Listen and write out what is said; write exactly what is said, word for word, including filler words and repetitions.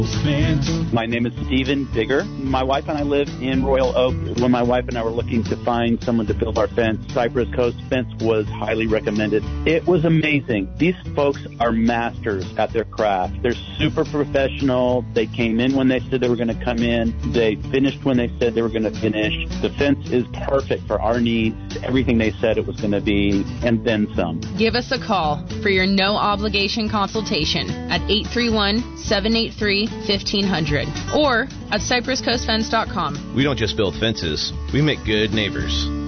My name is Stephen Digger. My wife and I live in Royal Oak. When my wife and I were looking to find someone to build our fence, Cypress Coast Fence was highly recommended. It was amazing. These folks are masters at their craft. They're super professional. They came in when they said they were going to come in. They finished when they said they were going to finish. The fence is perfect for our needs, everything they said it was going to be, and then some. Give us a call for your no-obligation consultation at eight three one, seven eight three, fifteen hundred or at cypress coast fence dot com. We don't just build fences, we make good neighbors.